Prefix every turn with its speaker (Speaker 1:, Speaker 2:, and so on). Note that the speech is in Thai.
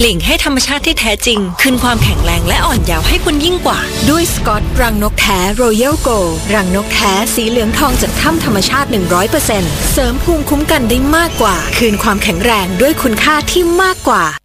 Speaker 1: หลีกให้ธรรมชาติที่แท้จริงคืนความแข็งแรงและอ่อนเยาว์ให้คุณยิ่งกว่าด้วยสกอตรังนกแท้ Royal Gold รังนกแท้สีเหลืองทองจากถ้ำธรรมชาติ 100% เสริมภูมิคุ้มกันได้มากกว่าคืนความแข็งแรงด้วยคุณค่าที่มากกว่า